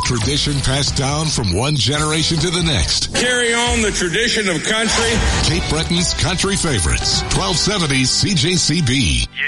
Tradition passed down from one generation to the next. Carry on the tradition of country. Cape Breton's country favorites. 1270 CJCB. Yeah.